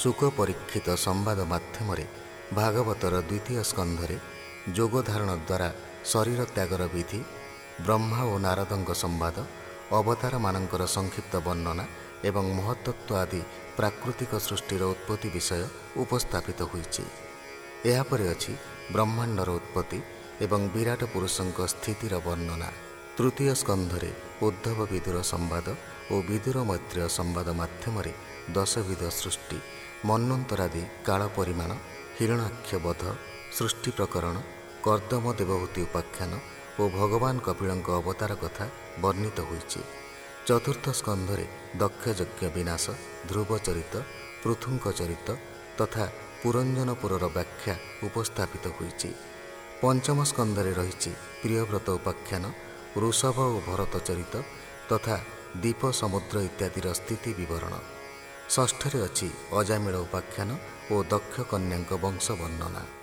ଶୁକ ପରୀକ୍ଷିତ ସମ୍ବାଦ ମାଧ୍ୟମରେ ଭାଗବତର ଦ୍ୱିତୀୟ ସ୍କନ୍ଧରେ ଯୋଗ ଧାରଣ ଦ୍ୱାରା ଶରୀର ତ୍ୟାଗର ବିଧି, ବ୍ରହ୍ମା ଓ ନାରଦଙ୍କ ସମ୍ବାଦ, ଅବତାରମାନଙ୍କର ସଂକ୍ଷିପ୍ତ ବର୍ଣ୍ଣନା ଏବଂ ମହତ୍ତତ୍ଵ ଆଦି ପ୍ରାକୃତିକ ସୃଷ୍ଟିର ଉତ୍ପତ୍ତି ବିଷୟ ଉପସ୍ଥାପିତ ହୋଇଛି। ଏହାପରେ ଅଛି ବ୍ରହ୍ମାଣ୍ଡର ଉତ୍ପତ୍ତି ଏବଂ ବିରାଟ ପୁରୁଷଙ୍କ ସ୍ଥିତିର ବର୍ଣ୍ଣନା। ତୃତୀୟ ସ୍କନ୍ଧରେ ଉଦ୍ଧବ ବିଦୁର ସମ୍ବାଦ ଓ ବିଦୁର ମୈତ୍ରେୟ ସମ୍ବାଦ ମାଧ୍ୟମରେ ଦଶବିଧ ସୃଷ୍ଟି, ମନ୍ୱନ୍ତରାଦି କାଳ ପରିମାଣ, ହିରଣାକ୍ଷ ବଧ, ସୃଷ୍ଟି ପ୍ରକରଣ, କର୍ଦ୍ଦମ ଦେବହୂତି ଉପାଖ୍ୟାନ ଓ ଭଗବାନ କପିଳଙ୍କ ଅବତାର କଥା ବର୍ଣ୍ଣିତ ହୋଇଛି। ଚତୁର୍ଥ ସ୍କନ୍ଧରେ ଦକ୍ଷଯଜ୍ଞ ବିନାଶ, ଧ୍ରୁବ ଚରିତ, ପୃଥୁଙ୍କ ଚରିତ ତଥା ପୁରଞ୍ଜନପୁରର ବ୍ୟାଖ୍ୟା ଉପସ୍ଥାପିତ ହୋଇଛି। ପଞ୍ଚମ ସ୍କନ୍ଧରେ ରହିଛି ପ୍ରିୟବ୍ରତ ଉପାଖ୍ୟାନ, ଋଷଭ ଓ ଭରତ ଚରିତ ତଥା ଦୀପ ସମୁଦ୍ର ଇତ୍ୟାଦିର ସ୍ଥିତି ବିବରଣ। ଷଷ୍ଠରେ ଅଛି ଅଜାମିଳ ଉପାଖ୍ୟାନ ଓ ଦକ୍ଷ କନ୍ୟାଙ୍କ ବଂଶ ବର୍ଣ୍ଣନା।